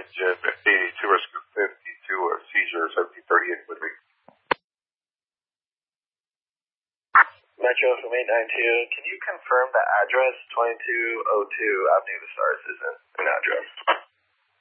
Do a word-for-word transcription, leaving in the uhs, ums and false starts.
engine eighty-two or fifty-two or seizure seventeen thirty-eight with me. Metro from eight nine two, can you confirm the address twenty-two oh two Avenue of the Stars isn't an address?